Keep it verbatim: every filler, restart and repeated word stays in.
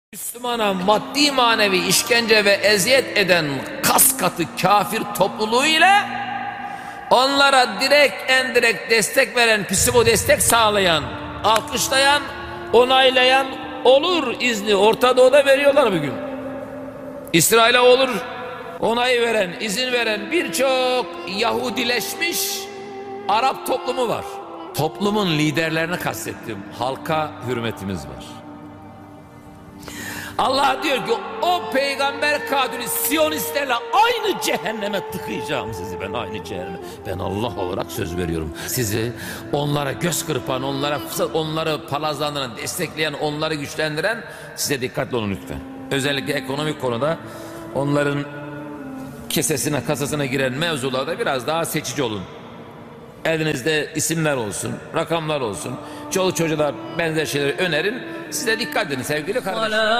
Müslümana maddi manevi işkence ve eziyet eden kas katı kafir topluluğu ile onlara direkt endirekt destek veren, psikodestek sağlayan, alkışlayan, onaylayan olur izni Orta Doğu'da veriyorlar bugün. İsrail'e olur onay veren, izin veren birçok Yahudileşmiş Arap toplumu var. Toplumun liderlerini kastettim. Halka hürmetimiz var. Allah diyor ki o peygamber kadını Siyonistlerle aynı cehenneme tıkayacağım sizi, ben aynı cehenneme. Ben Allah olarak söz veriyorum. Sizi onlara göz kırpan, onlara onları palazlandıran, destekleyen, onları güçlendiren, size dikkatli olun lütfen. Özellikle ekonomik konuda onların kesesine, kasasına giren mevzularda biraz daha seçici olun. Elinizde isimler olsun, rakamlar olsun. Çoluk çocuğa benzer şeyleri önerin. Size dikkat edin sevgili kardeşler.